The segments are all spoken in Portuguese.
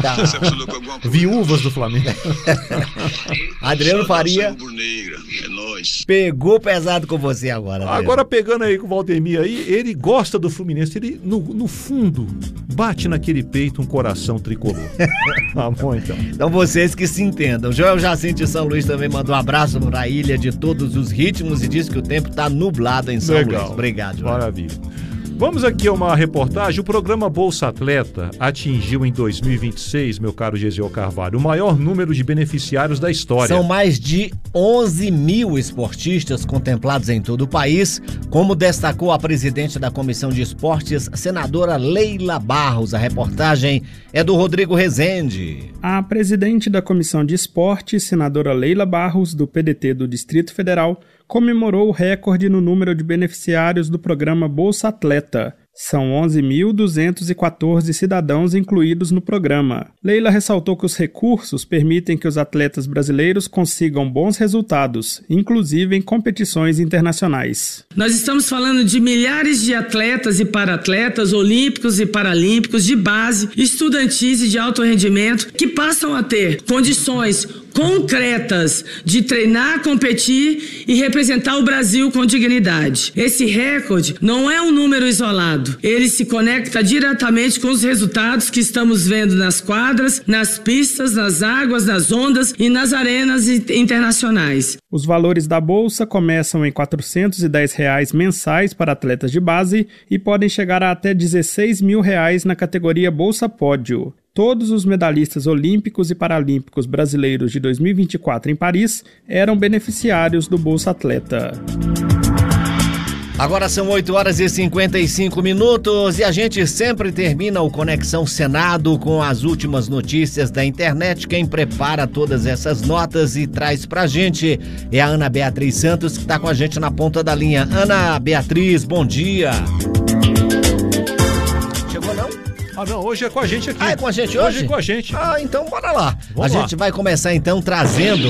Decepcionou com alguma coisa. Viúvas do Flamengo. Adriano Faria Rubro-negra, é nóis. pegou pesado com você agora. Adriano. Agora pegando aí com o Valdemir aí, ele gosta do Fluminense, ele no fundo bate naquele peito um coração tricolor. Tá bom, então. Então vocês que se entendam. Joel Jacinto de São Luís também mandou um abraço pra ilha de todos os ritmos e disse que o tempo tá nublado em São Luís. Obrigado, Joel. Maravilha. Vamos aqui a uma reportagem. O programa Bolsa Atleta atingiu em 2026, meu caro Gesiel Carvalho, o maior número de beneficiários da história. São mais de 11 mil esportistas contemplados em todo o país, como destacou a presidente da Comissão de Esportes, senadora Leila Barros. A reportagem é do Rodrigo Rezende. A presidente da Comissão de Esportes, senadora Leila Barros, do PDT do Distrito Federal, comemorou o recorde no número de beneficiários do programa Bolsa Atleta. São 11.214 cidadãos incluídos no programa. Leila ressaltou que os recursos permitem que os atletas brasileiros consigam bons resultados, inclusive em competições internacionais. Nós estamos falando de milhares de atletas e para-atletas, olímpicos e paralímpicos, de base, estudantis e de alto rendimento, que passam a ter condições concretas de treinar, competir e representar o Brasil com dignidade. Esse recorde não é um número isolado. Ele se conecta diretamente com os resultados que estamos vendo nas quadras, nas pistas, nas águas, nas ondas e nas arenas internacionais. Os valores da bolsa começam em R$ 410 mensais para atletas de base e podem chegar a até R$ 16 mil na categoria Bolsa Pódio. Todos os medalhistas olímpicos e paralímpicos brasileiros de 2024 em Paris eram beneficiários do Bolsa Atleta. Agora são 8h55 e a gente sempre termina o Conexão Senado com as últimas notícias da internet. Quem prepara todas essas notas e traz pra gente é a Ana Beatriz Santos, que tá com a gente na ponta da linha. Ana Beatriz, bom dia. Chegou não? Ah, não, hoje é com a gente aqui. Ah, é com a gente hoje? Hoje é com a gente. Ah, então bora lá. Vamos lá. Gente vai começar então trazendo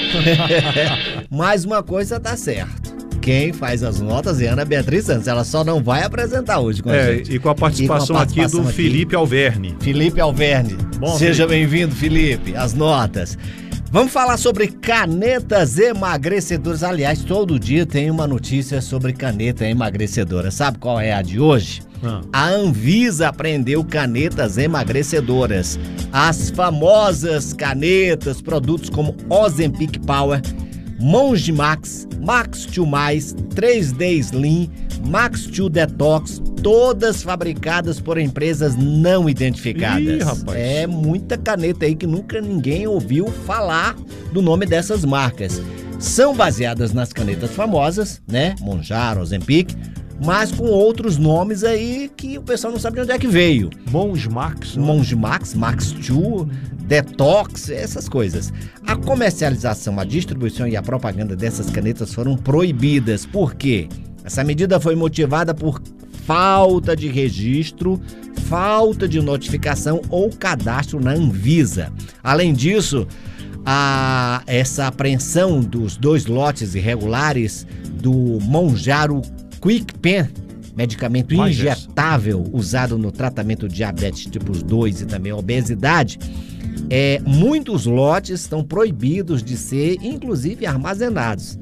mais uma coisa tá certo. Quem faz as notas é a Ana Beatriz Santos. Ela só não vai apresentar hoje com a gente. E com a participação aqui do Felipe Alverne. Felipe Alverne. Bom, seja bem-vindo, Felipe. As notas. Vamos falar sobre canetas emagrecedoras. Aliás, todo dia tem uma notícia sobre caneta emagrecedora. Sabe qual é a de hoje? A Anvisa apreendeu canetas emagrecedoras. As famosas canetas, produtos como Ozempic Power, Monge Max, Max 2+, 3D Slim, Max 2 Detox, todas fabricadas por empresas não identificadas. Ih, rapaz. É muita caneta aí que nunca ninguém ouviu falar do nome dessas marcas. São baseadas nas canetas famosas, né? Monjaro, Ozempic, mas com outros nomes aí que o pessoal não sabe de onde é que veio. Monge Max. Monge Max, Max 2, Detox, essas coisas. A comercialização, a distribuição e a propaganda dessas canetas foram proibidas. Por quê? Essa medida foi motivada por falta de registro, falta de notificação ou cadastro na Anvisa. Além disso, essa apreensão dos 2 lotes irregulares do Monjaro Quick Pen, medicamento injetável usado no tratamento de diabetes tipo 2 e também obesidade, muitos lotes estão proibidos de ser, inclusive, armazenados,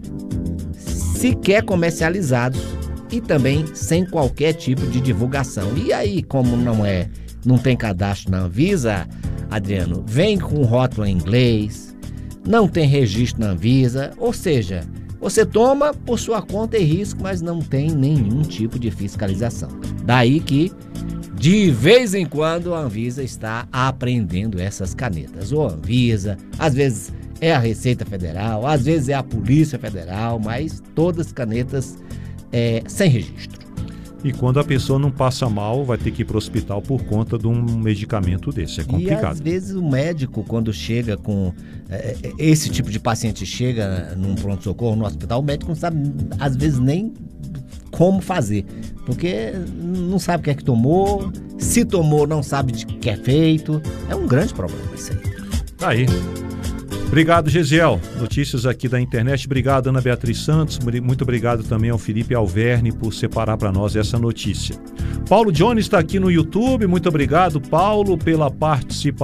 sequer comercializados e também sem qualquer tipo de divulgação. E aí, como não tem cadastro na Anvisa, Adriano, vem com rótulo em inglês, não tem registro na Anvisa, ou seja, você toma por sua conta e risco, mas não tem nenhum tipo de fiscalização. Daí que, de vez em quando, a Anvisa está apreendendo essas canetas. Ou a Anvisa, às vezes é a Receita Federal, às vezes é a Polícia Federal, mas todas canetas sem registro. E quando a pessoa não passa mal, vai ter que ir para o hospital por conta de um medicamento desse. É complicado. E às vezes o médico, quando chega com... esse tipo de paciente chega num pronto-socorro, no hospital, o médico não sabe, às vezes, nem como fazer. Porque não sabe o que é que tomou, se tomou, não sabe de que é feito. É um grande problema isso aí. Tá aí. Obrigado, Gesiel. Notícias aqui da internet. Obrigado, Ana Beatriz Santos. Muito obrigado também ao Felipe Alverne por separar para nós essa notícia. Paulo Jones está aqui no YouTube. Muito obrigado, Paulo, pela participação.